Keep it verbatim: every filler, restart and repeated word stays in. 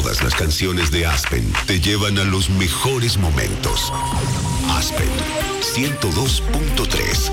Todas las canciones de Aspen te llevan a los mejores momentos. Aspen ciento dos punto tres.